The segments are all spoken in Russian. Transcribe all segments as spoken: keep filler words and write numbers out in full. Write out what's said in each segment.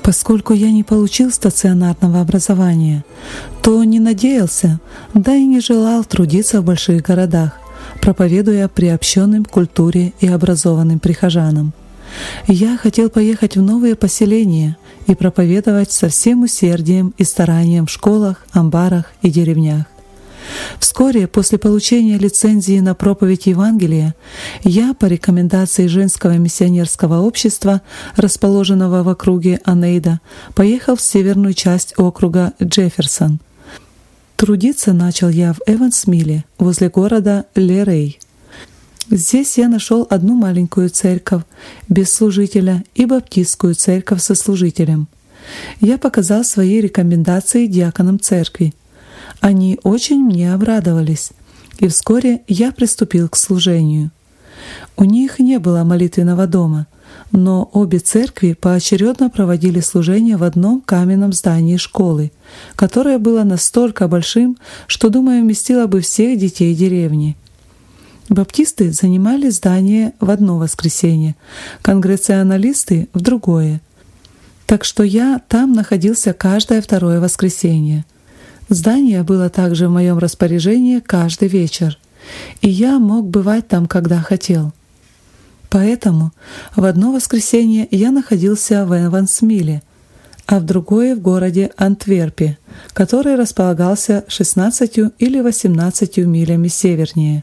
Поскольку я не получил стационарного образования, то не надеялся, да и не желал трудиться в больших городах, проповедуя приобщенным к культуре и образованным прихожанам. Я хотел поехать в новые поселения и проповедовать со всем усердием и старанием в школах, амбарах и деревнях. Вскоре после получения лицензии на проповедь Евангелия я по рекомендации женского миссионерского общества, расположенного в округе Онейда, поехал в северную часть округа Джефферсон. Трудиться начал я в Эвансмилле, возле города Лерей. Здесь я нашел одну маленькую церковь без служителя и баптистскую церковь со служителем. Я показал свои рекомендации диаконам церкви. Они очень мне обрадовались, и вскоре я приступил к служению. У них не было молитвенного дома, но обе церкви поочередно проводили служение в одном каменном здании школы, которое было настолько большим, что, думаю, вместило бы всех детей деревни. Баптисты занимали здание в одно воскресенье, конгрегационалисты — в другое. Так что я там находился каждое второе воскресенье. Здание было также в моем распоряжении каждый вечер, и я мог бывать там, когда хотел. Поэтому в одно воскресенье я находился в Эвансмилле, а в другое — в городе Антверпе, который располагался шестнадцатью или восемнадцатью милями севернее.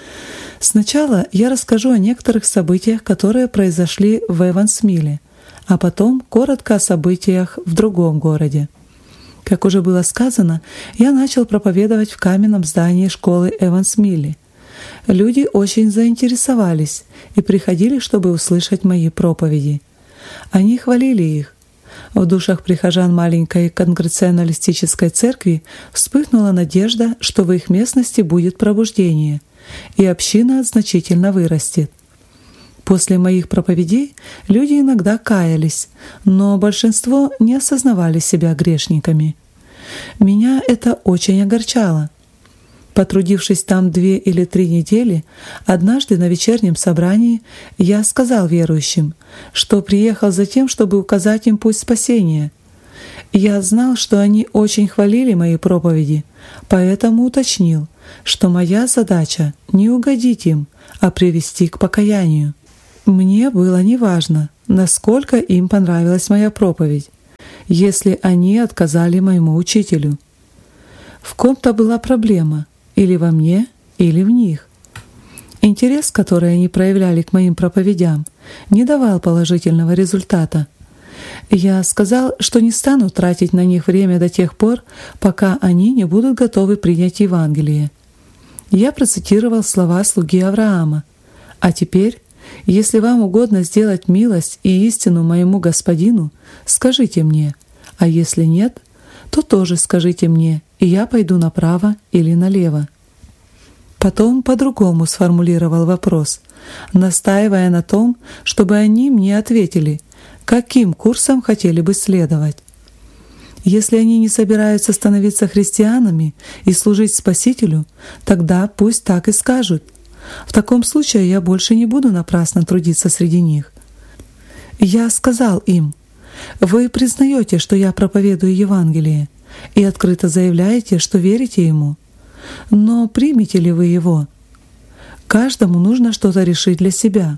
Сначала я расскажу о некоторых событиях, которые произошли в Эвансмилле, а потом коротко о событиях в другом городе. Как уже было сказано, я начал проповедовать в каменном здании школы Эвансмилле. Люди очень заинтересовались и приходили, чтобы услышать мои проповеди. Они хвалили их. В душах прихожан маленькой конгрегационалистической церкви вспыхнула надежда, что в их местности будет пробуждение, и община значительно вырастет. После моих проповедей люди иногда каялись, но большинство не осознавали себя грешниками. Меня это очень огорчало. Потрудившись там две или три недели, однажды на вечернем собрании я сказал верующим, что приехал за тем, чтобы указать им путь спасения. Я знал, что они очень хвалили мои проповеди, поэтому уточнил, что моя задача не угодить им, а привести к покаянию. Мне было неважно, насколько им понравилась моя проповедь, если они отказали моему учителю. В ком-то была проблема, или во мне, или в них. Интерес, который они проявляли к моим проповедям, не давал положительного результата. Я сказал, что не стану тратить на них время до тех пор, пока они не будут готовы принять Евангелие. Я процитировал слова слуги Авраама: «А теперь, если вам угодно сделать милость и истину моему господину, скажите мне, а если нет, то тоже скажите мне, и я пойду направо или налево». Потом по-другому сформулировал вопрос, настаивая на том, чтобы они мне ответили, каким курсом хотели бы следовать. Если они не собираются становиться христианами и служить Спасителю, тогда пусть так и скажут. В таком случае я больше не буду напрасно трудиться среди них. Я сказал им: «Вы признаете, что я проповедую Евангелие, и открыто заявляете, что верите ему. Но примете ли вы его? Каждому нужно что-то решить для себя.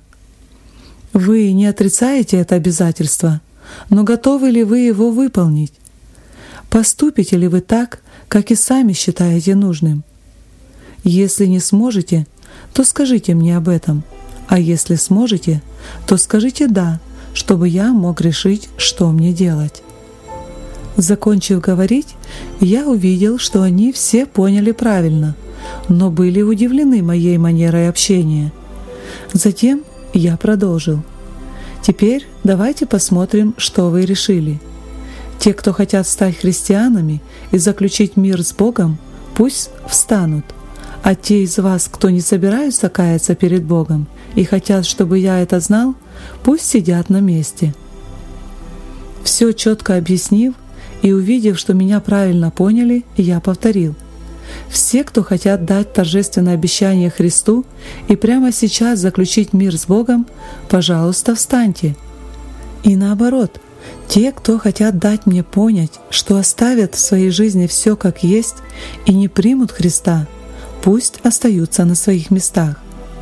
Вы не отрицаете это обязательство, но готовы ли вы его выполнить? Поступите ли вы так, как и сами считаете нужным? Если не сможете, то скажите мне об этом, а если сможете, то скажите «да», чтобы я мог решить, что мне делать». Закончив говорить, я увидел, что они все поняли правильно, но были удивлены моей манерой общения. Затем я продолжил: «Теперь давайте посмотрим, что вы решили. Те, кто хотят стать христианами и заключить мир с Богом, пусть встанут, а те из вас, кто не собираются каяться перед Богом и хотят, чтобы я это знал, пусть сидят на месте». Все четко объяснив и увидев, что меня правильно поняли, я повторил: «Все, кто хотят дать торжественное обещание Христу и прямо сейчас заключить мир с Богом, пожалуйста, встаньте». И наоборот, Те, кто хотят дать мне понять, что оставят в своей жизни все как есть и не примут Христа, пусть остаются на своих местах.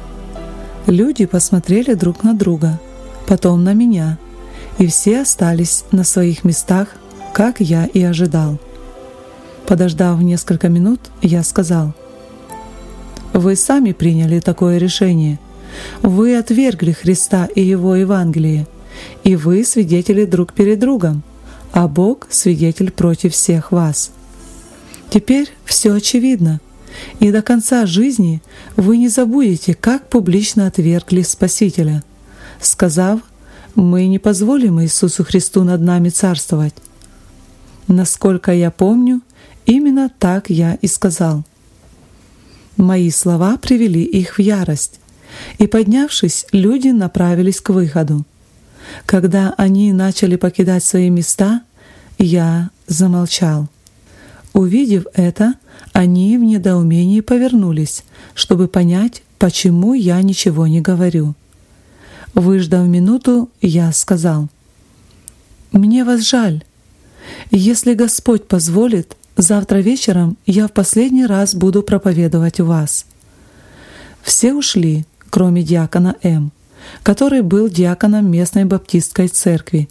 Люди посмотрели друг на друга, потом на меня, и все остались на своих местах, как я и ожидал. Подождав несколько минут, я сказал: «Вы сами приняли такое решение. Вы отвергли Христа и Его Евангелие, и вы свидетели друг перед другом, а Бог свидетель против всех вас. Теперь все очевидно, и до конца жизни вы не забудете, как публично отвергли Спасителя, сказав: мы не позволим Иисусу Христу над нами царствовать». Насколько я помню, именно так я и сказал. Мои слова привели их в ярость, и, поднявшись, люди направились к выходу. Когда они начали покидать свои места, я замолчал. Увидев это, они в недоумении повернулись, чтобы понять, почему я ничего не говорю. Выждав минуту, я сказал: «Мне вас жаль. Если Господь позволит, завтра вечером я в последний раз буду проповедовать у вас». Все ушли, кроме диакона М., который был диаконом местной баптистской церкви.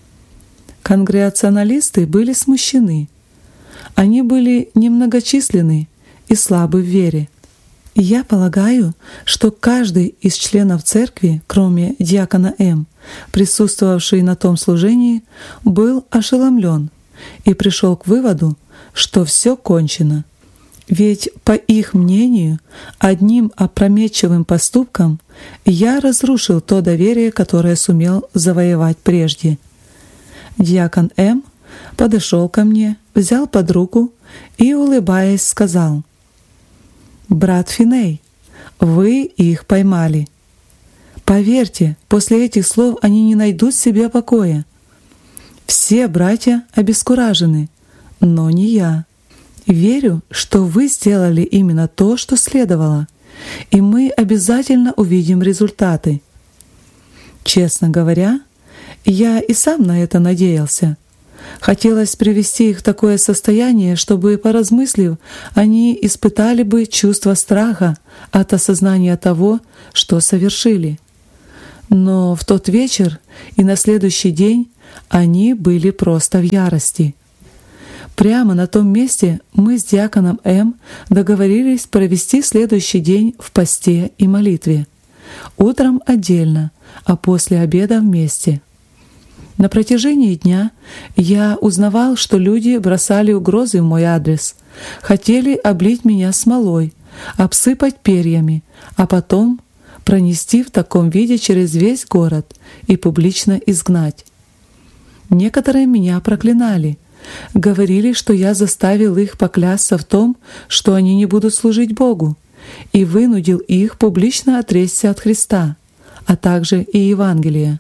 Конгрегационалисты были смущены. Они были немногочисленны и слабы в вере. Я полагаю, что каждый из членов церкви, кроме диакона М., присутствовавший на том служении, был ошеломлен и пришел к выводу, что все кончено. Ведь, по их мнению, одним опрометчивым поступком я разрушил то доверие, которое сумел завоевать прежде. Диакон М. подошел ко мне, взял под руку и, улыбаясь, сказал: «Брат Финей, вы их поймали. Поверьте, после этих слов они не найдут себе покоя. Все братья обескуражены, но не я. Верю, что вы сделали именно то, что следовало, и мы обязательно увидим результаты». Честно говоря, я и сам на это надеялся. Хотелось привести их в такое состояние, чтобы, поразмыслив, они испытали бы чувство страха от осознания того, что совершили. Но в тот вечер и на следующий день они были просто в ярости. Прямо на том месте мы с диаконом М. договорились провести следующий день в посте и молитве. Утром отдельно, а после обеда вместе. На протяжении дня я узнавал, что люди бросали угрозы в мой адрес, хотели облить меня смолой, обсыпать перьями, а потом пронести в таком виде через весь город и публично изгнать. Некоторые меня проклинали, говорили, что я заставил их поклясться в том, что они не будут служить Богу, и вынудил их публично отречься от Христа, а также и Евангелия.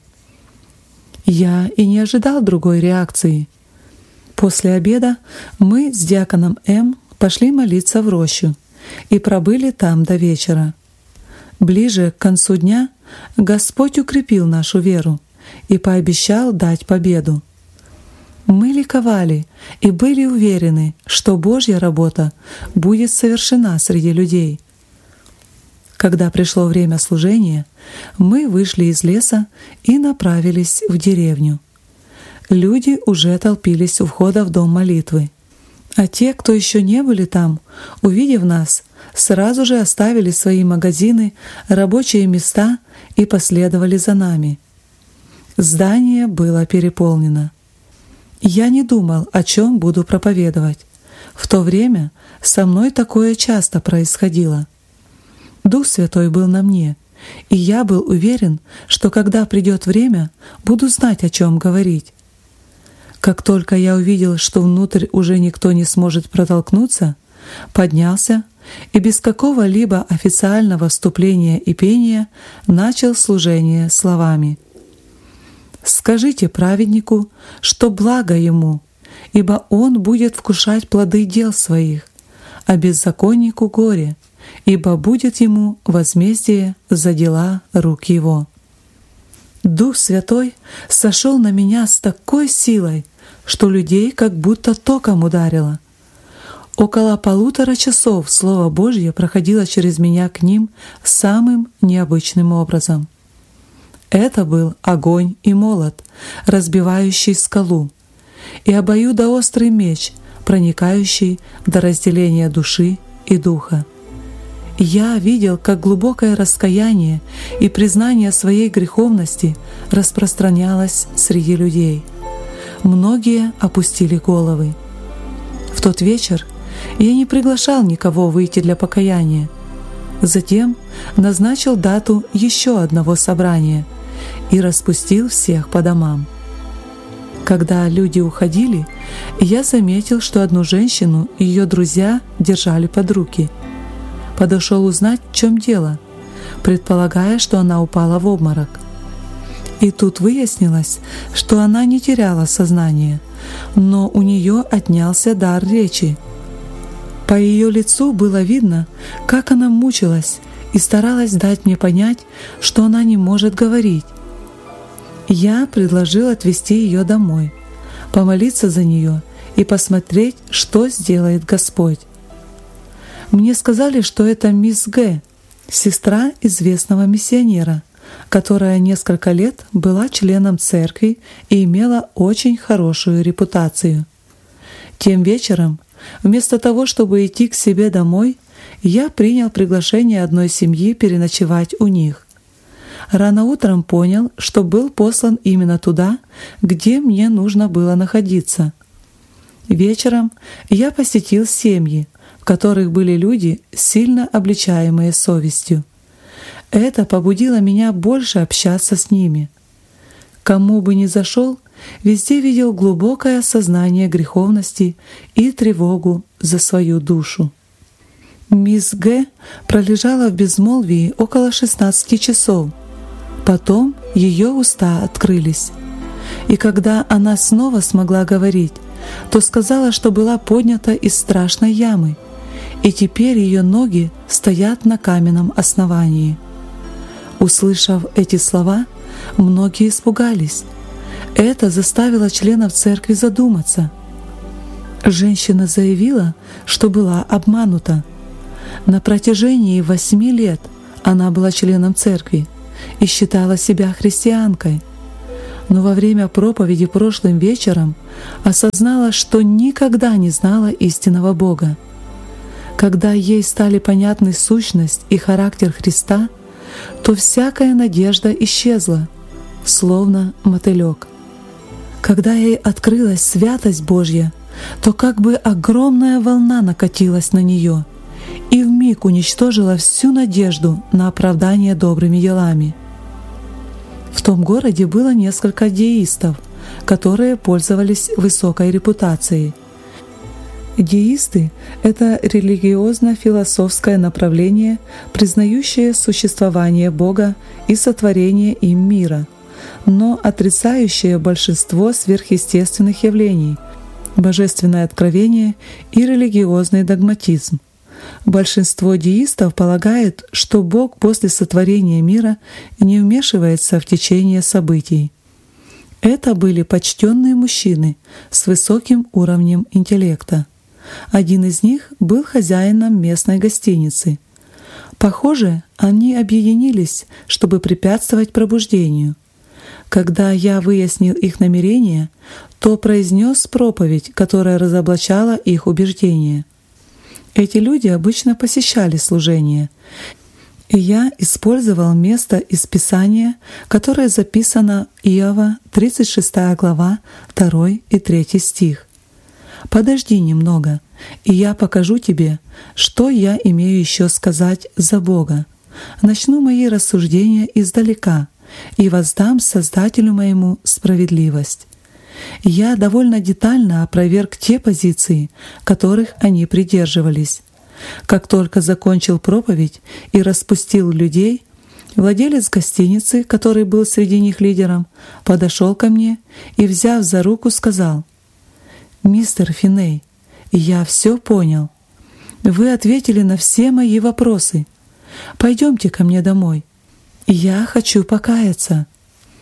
Я и не ожидал другой реакции. После обеда мы с диаконом М. пошли молиться в рощу и пробыли там до вечера. Ближе к концу дня Господь укрепил нашу веру и пообещал дать победу. Мы ликовали и были уверены, что Божья работа будет совершена среди людей. Когда пришло время служения, мы вышли из леса и направились в деревню. Люди уже толпились у входа в дом молитвы. А те, кто еще не были там, увидев нас, сразу же оставили свои магазины, рабочие места и последовали за нами. Здание было переполнено. Я не думал, о чем буду проповедовать. В то время со мной такое часто происходило. Дух Святой был на мне, и я был уверен, что когда придет время, буду знать, о чем говорить. Как только я увидел, что внутрь уже никто не сможет протолкнуться, поднялся и без какого-либо официального вступления и пения начал служение словами: «Скажите праведнику, что благо ему, ибо он будет вкушать плоды дел своих, а беззаконнику горе, ибо будет ему возмездие за дела рук его». Дух Святой сошел на меня с такой силой, что людей как будто током ударило. Около полутора часов Слово Божье проходило через меня к ним самым необычным образом. Это был огонь и молот, разбивающий скалу, и обоюдоострый меч, проникающий до разделения души и духа. Я видел, как глубокое раскаяние и признание своей греховности распространялось среди людей. Многие опустили головы. В тот вечер я не приглашал никого выйти для покаяния. Затем назначил дату еще одного собрания и распустил всех по домам. Когда люди уходили, я заметил, что одну женщину и ее друзья держали под руки. Подошел узнать, в чем дело, предполагая, что она упала в обморок. И тут выяснилось, что она не теряла сознание, но у нее отнялся дар речи. По ее лицу было видно, как она мучилась и старалась дать мне понять, что она не может говорить. Я предложил отвезти ее домой, помолиться за нее и посмотреть, что сделает Господь. Мне сказали, что это мисс Г, сестра известного миссионера, которая несколько лет была членом церкви и имела очень хорошую репутацию. Тем вечером, вместо того, чтобы идти к себе домой, я принял приглашение одной семьи переночевать у них. Рано утром понял, что был послан именно туда, где мне нужно было находиться. Вечером я посетил семьи, в которых были люди, сильно обличаемые совестью. Это побудило меня больше общаться с ними. Кому бы ни зашел, везде видел глубокое осознание греховности и тревогу за свою душу. Мисс Г пролежала в безмолвии около шестнадцати часов. Потом ее уста открылись. И когда она снова смогла говорить, то сказала, что была поднята из страшной ямы, и теперь ее ноги стоят на каменном основании. Услышав эти слова, многие испугались. Это заставило членов церкви задуматься. Женщина заявила, что была обманута. На протяжении восьми лет она была членом церкви и считала себя христианкой. Но во время проповеди прошлым вечером осознала, что никогда не знала истинного Бога. Когда ей стали понятны сущность и характер Христа, то всякая надежда исчезла, словно мотылек. Когда ей открылась святость Божья, то как бы огромная волна накатилась на нее и вмиг уничтожила всю надежду на оправдание добрыми делами. В том городе было несколько деистов, которые пользовались высокой репутацией. Деисты — это религиозно-философское направление, признающее существование Бога и сотворение им мира, но отрицающее большинство сверхъестественных явлений, божественное откровение и религиозный догматизм. Большинство деистов полагает, что Бог после сотворения мира не вмешивается в течение событий. Это были почтенные мужчины с высоким уровнем интеллекта. Один из них был хозяином местной гостиницы. Похоже, они объединились, чтобы препятствовать пробуждению. Когда я выяснил их намерения, то произнес проповедь, которая разоблачала их убеждения. Эти люди обычно посещали служение, и я использовал место из Писания, которое записано Иова, тридцать шестая глава, второй и третий стих. «Подожди немного, и я покажу тебе, что я имею еще сказать за Бога. Начну мои рассуждения издалека и воздам Создателю моему справедливость». Я довольно детально опроверг те позиции, которых они придерживались. Как только закончил проповедь и распустил людей, владелец гостиницы, который был среди них лидером, подошел ко мне и, взяв за руку, сказал: «Мистер Финей, я все понял. Вы ответили на все мои вопросы. Пойдемте ко мне домой. Я хочу покаяться».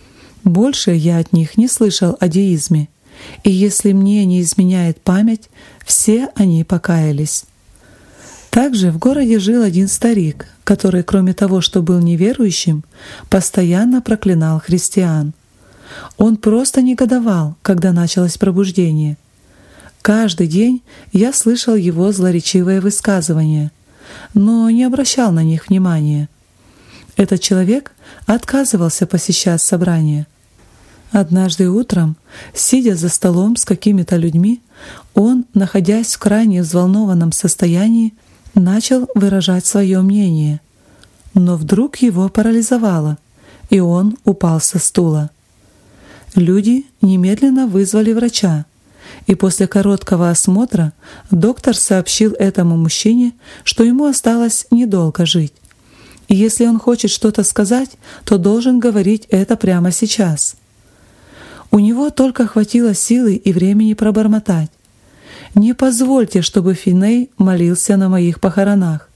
Больше я от них не слышал о деизме, и если мне не изменяет память, все они покаялись. Также в городе жил один старик, который, кроме того, что был неверующим, постоянно проклинал христиан. Он просто негодовал, когда началось пробуждение. Каждый день я слышал его злоречивые высказывания, но не обращал на них внимания. Этот человек отказывался посещать собрания. Однажды утром, сидя за столом с какими-то людьми, он, находясь в крайне взволнованном состоянии, начал выражать свое мнение. Но вдруг его парализовало, и он упал со стула. Люди немедленно вызвали врача, и после короткого осмотра доктор сообщил этому мужчине, что ему осталось недолго жить. И если он хочет что-то сказать, то должен говорить это прямо сейчас. У него только хватило силы и времени пробормотать: «Не позвольте, чтобы Финей молился на моих похоронах».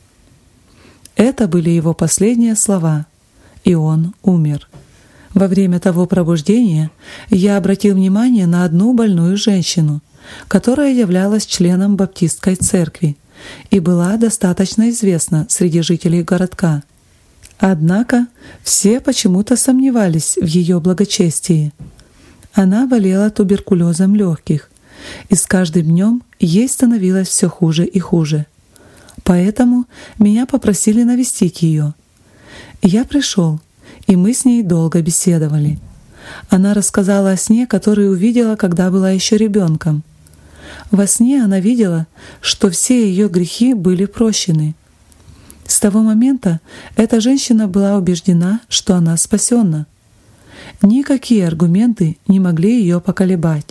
Это были его последние слова, и он умер. Во время того пробуждения я обратил внимание на одну больную женщину, которая являлась членом баптистской церкви и была достаточно известна среди жителей городка. Однако все почему-то сомневались в ее благочестии. Она болела туберкулезом легких, и с каждым днем ей становилось все хуже и хуже. Поэтому меня попросили навестить ее. Я пришел, и мы с ней долго беседовали. Она рассказала о сне, который увидела, когда была еще ребенком. Во сне она видела, что все ее грехи были прощены. С того момента эта женщина была убеждена, что она спасенна. Никакие аргументы не могли ее поколебать.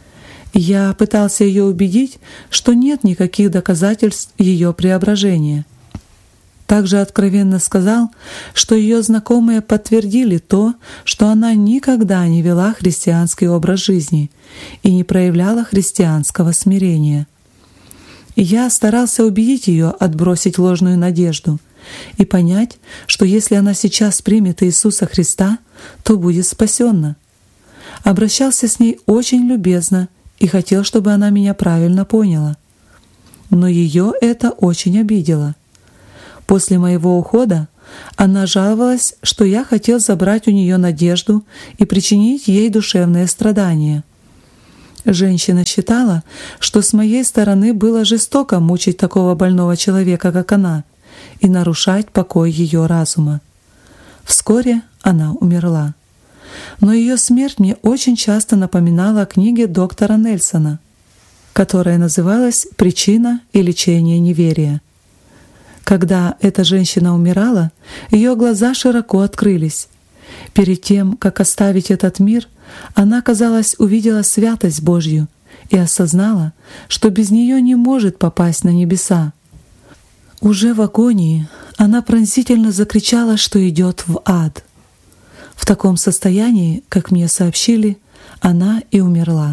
Я пытался ее убедить, что нет никаких доказательств ее преображения. Также откровенно сказал, что ее знакомые подтвердили то, что она никогда не вела христианский образ жизни и не проявляла христианского смирения. Я старался убедить ее отбросить ложную надежду и понять, что если она сейчас примет Иисуса Христа, то будет спасенна. Обращался с ней очень любезно и хотел, чтобы она меня правильно поняла. Но ее это очень обидело. После моего ухода она жаловалась, что я хотел забрать у нее надежду и причинить ей душевные страдания. Женщина считала, что с моей стороны было жестоко мучить такого больного человека, как она, и нарушать покой ее разума. Вскоре она умерла. Но ее смерть мне очень часто напоминала о книге доктора Нельсона, которая называлась «Причина и лечение неверия». Когда эта женщина умирала, ее глаза широко открылись. Перед тем, как оставить этот мир, она, казалось, увидела святость Божью и осознала, что без нее не может попасть на небеса. Уже в агонии она пронзительно закричала, что идет в ад. В таком состоянии, как мне сообщили, она и умерла.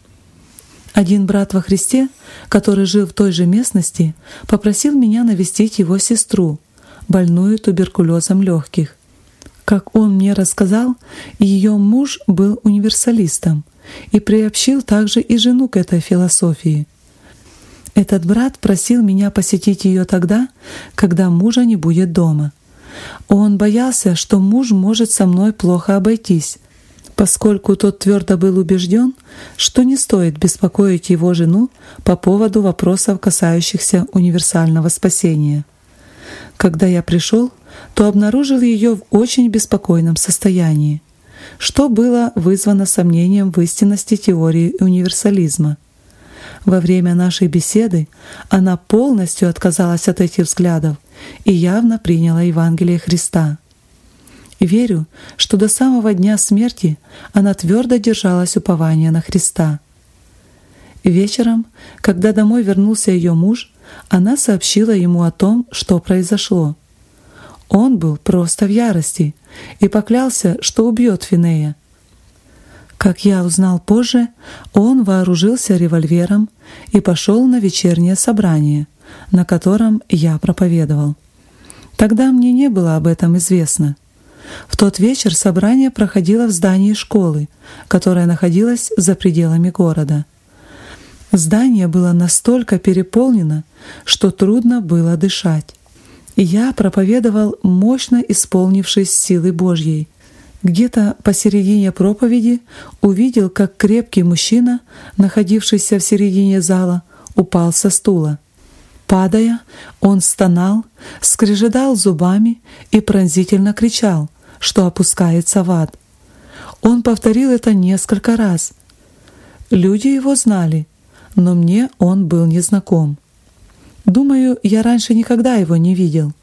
Один брат во Христе, который жил в той же местности, попросил меня навестить его сестру, больную туберкулезом легких. Как он мне рассказал, ее муж был универсалистом и приобщил также и жену к этой философии. Этот брат просил меня посетить ее тогда, когда мужа не будет дома. Он боялся, что муж может со мной плохо обойтись, поскольку тот твердо был убежден, что не стоит беспокоить его жену по поводу вопросов, касающихся универсального спасения. Когда я пришел, то обнаружил ее в очень беспокойном состоянии, что было вызвано сомнением в истинности теории универсализма. Во время нашей беседы она полностью отказалась от этих взглядов и явно приняла Евангелие Христа. Верю, что до самого дня смерти она твердо держалась упования на Христа. Вечером, когда домой вернулся ее муж, она сообщила ему о том, что произошло. Он был просто в ярости и поклялся, что убьет Финея. Как я узнал позже, он вооружился револьвером и пошел на вечернее собрание, на котором я проповедовал. Тогда мне не было об этом известно. В тот вечер собрание проходило в здании школы, которая находилась за пределами города. Здание было настолько переполнено, что трудно было дышать. И я проповедовал, мощно исполнившись силы Божьей. Где-то посередине проповеди увидел, как крепкий мужчина, находившийся в середине зала, упал со стула. Падая, он стонал, скрежетал зубами и пронзительно кричал, что опускается в ад. Он повторил это несколько раз. Люди его знали, но мне он был незнаком. Думаю, я раньше никогда его не видел.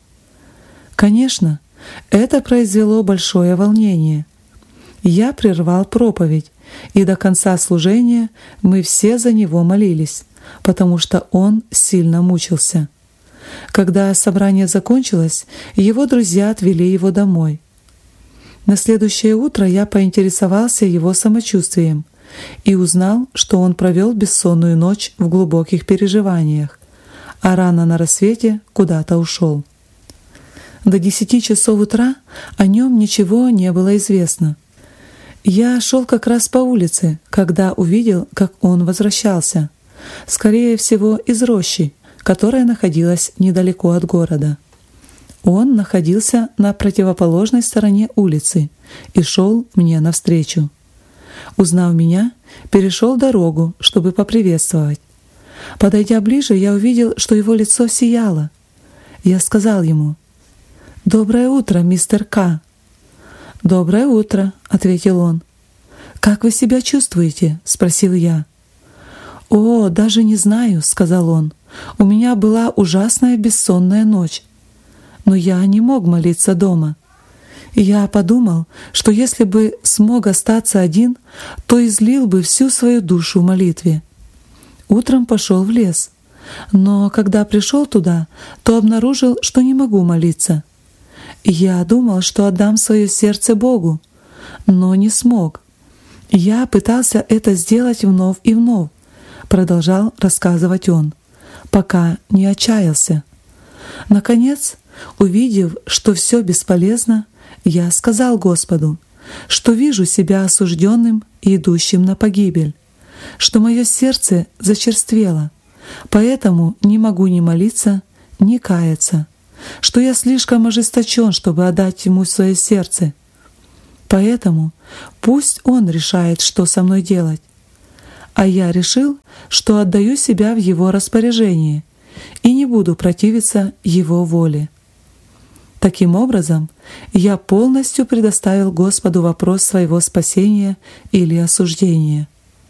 Конечно, это произвело большое волнение. Я прервал проповедь, и до конца служения мы все за него молились, потому что он сильно мучился. Когда собрание закончилось, его друзья отвели его домой. На следующее утро я поинтересовался его самочувствием и узнал, что он провел бессонную ночь в глубоких переживаниях, а рано на рассвете куда-то ушел. До десяти часов утра о нем ничего не было известно. Я шел как раз по улице, когда увидел, как он возвращался, скорее всего, из рощи, которая находилась недалеко от города. Он находился на противоположной стороне улицы и шел мне навстречу. Узнав меня, перешел дорогу, чтобы поприветствовать. Подойдя ближе, я увидел, что его лицо сияло. Я сказал ему: «Доброе утро, мистер К». «Доброе утро», — ответил он. «Как вы себя чувствуете?» — спросил я. «О, даже не знаю», — сказал он. «У меня была ужасная бессонная ночь. Но я не мог молиться дома. Я подумал, что если бы смог остаться один, то излил бы всю свою душу в молитве. Утром пошел в лес, но когда пришел туда, то обнаружил, что не могу молиться. Я думал, что отдам свое сердце Богу, но не смог. Я пытался это сделать вновь и вновь», — продолжал рассказывать он, пока не отчаялся. Наконец, увидев, что все бесполезно, я сказал Господу, что вижу себя осужденным и идущим на погибель, что мое сердце зачерствело, поэтому не могу ни молиться, ни каяться, что я слишком ожесточен, чтобы отдать Ему свое сердце. Поэтому пусть Он решает, что со мной делать. А я решил, что отдаю себя в Его распоряжение и не буду противиться Его воле. Таким образом, я полностью предоставил Господу вопрос своего спасения или осуждения.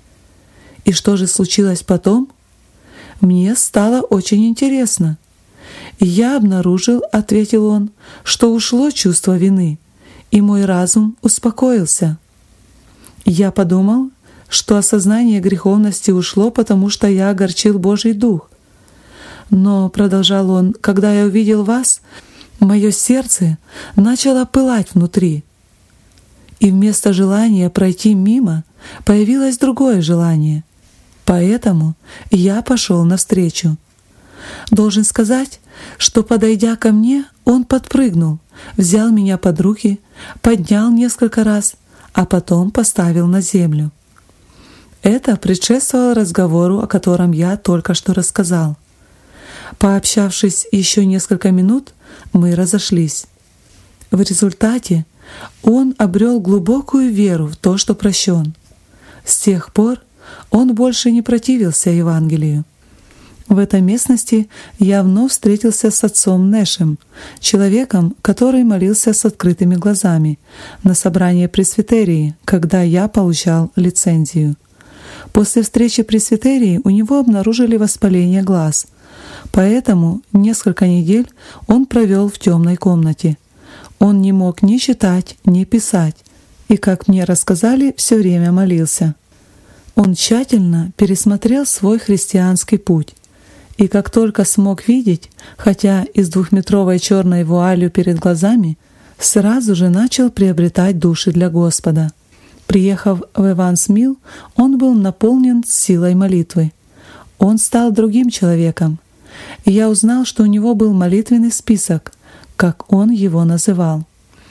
И что же случилось потом? Мне стало очень интересно. «Я обнаружил, — ответил он, — что ушло чувство вины, и мой разум успокоился. Я подумал, что осознание греховности ушло, потому что я огорчил Божий Дух. Но, — продолжал он, — когда я увидел вас, мое сердце начало пылать внутри, и вместо желания пройти мимо появилось другое желание. Поэтому я пошел навстречу. Должен сказать, что, подойдя ко мне, он подпрыгнул, взял меня под руки, поднял несколько раз, а потом поставил на землю. Это предшествовало разговору, о котором я только что рассказал. Пообщавшись еще несколько минут, мы разошлись. В результате он обрел глубокую веру в то, что прощен. С тех пор он больше не противился Евангелию. В этой местности я вновь встретился с отцом Нэшем, человеком, который молился с открытыми глазами на собрании пресвитерии, когда я получал лицензию. После встречи пресвитерии у него обнаружили воспаление глаз, поэтому несколько недель он провел в темной комнате. Он не мог ни читать, ни писать, и, как мне рассказали, все время молился. Он тщательно пересмотрел свой христианский путь, и как только смог видеть, хотя и с двухметровой черной вуалью перед глазами, сразу же начал приобретать души для Господа. Приехав в Эванс-Милл, он был наполнен силой молитвы. Он стал другим человеком. И я узнал, что у него был молитвенный список, как он его называл.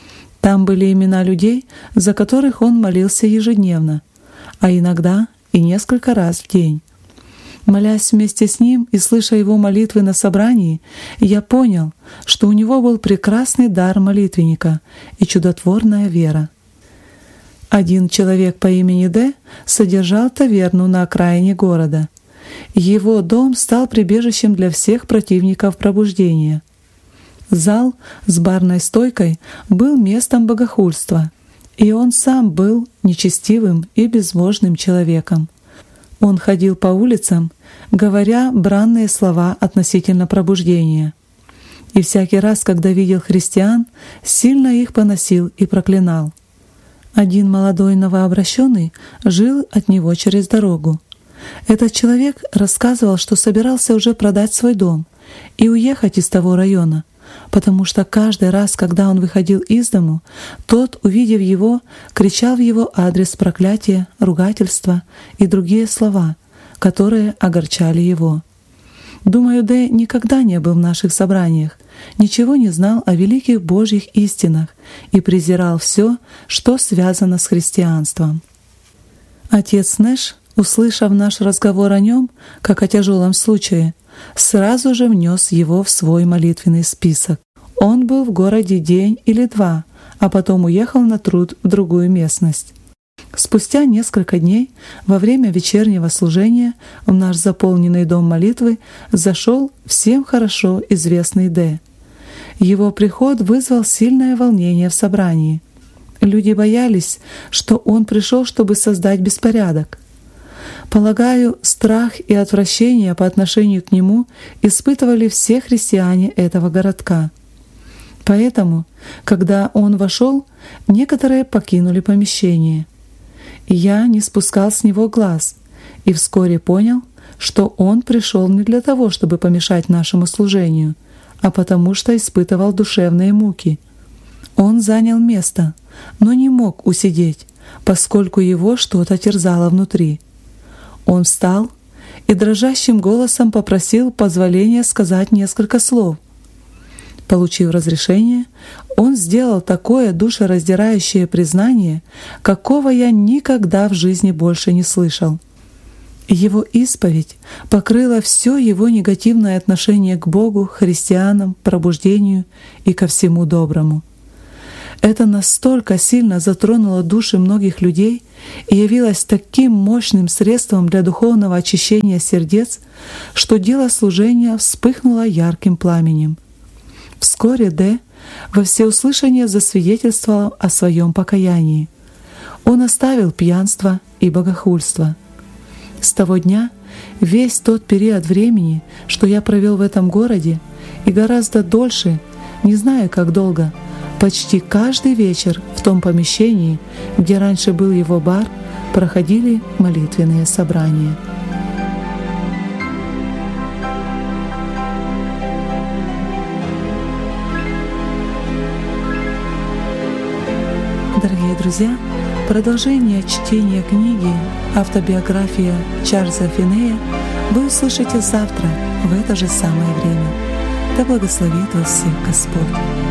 Там были имена людей, за которых он молился ежедневно, а иногда и несколько раз в день. Молясь вместе с ним и слыша его молитвы на собрании, я понял, что у него был прекрасный дар молитвенника и чудотворная вера. Один человек по имени Д содержал таверну на окраине города. Его дом стал прибежищем для всех противников пробуждения. Зал с барной стойкой был местом богохульства, и он сам был нечестивым и безбожным человеком. Он ходил по улицам, говоря бранные слова относительно пробуждения. И всякий раз, когда видел христиан, сильно их поносил и проклинал. Один молодой новообращенный жил от него через дорогу. Этот человек рассказывал, что собирался уже продать свой дом и уехать из того района, потому что каждый раз, когда он выходил из дому, тот, увидев его, кричал в его адрес проклятия, ругательства и другие слова, которые огорчали его. Думаю, Д никогда не был в наших собраниях, ничего не знал о великих Божьих истинах и презирал все, что связано с христианством. Отец Нэш, услышав наш разговор о нем, как о тяжелом случае, сразу же внес его в свой молитвенный список. Он был в городе день или два, а потом уехал на труд в другую местность. Спустя несколько дней, во время вечернего служения, в наш заполненный дом молитвы зашел всем хорошо известный Д. Его приход вызвал сильное волнение в собрании. Люди боялись, что он пришел, чтобы создать беспорядок. Полагаю, страх и отвращение по отношению к нему испытывали все христиане этого городка. Поэтому, когда он вошел, некоторые покинули помещение. Я не спускал с него глаз и вскоре понял, что он пришел не для того, чтобы помешать нашему служению, а потому что испытывал душевные муки. Он занял место, но не мог усидеть, поскольку его что-то терзало внутри. Он встал и дрожащим голосом попросил позволения сказать несколько слов. Получив разрешение, он сделал такое душераздирающее признание, какого я никогда в жизни больше не слышал. Его исповедь покрыла все его негативное отношение к Богу, христианам, пробуждению и ко всему доброму. Это настолько сильно затронуло души многих людей и явилось таким мощным средством для духовного очищения сердец, что дело служения вспыхнуло ярким пламенем. Вскоре Д во всеуслышание засвидетельствовал о своем покаянии. Он оставил пьянство и богохульство. С того дня весь тот период времени, что я провел в этом городе, и гораздо дольше, не знаю как долго, почти каждый вечер в том помещении, где раньше был его бар, проходили молитвенные собрания. Дорогие друзья, продолжение чтения книги «Автобиография Чарльза Финея» вы услышите завтра в это же самое время. Да благословит вас всех Господь!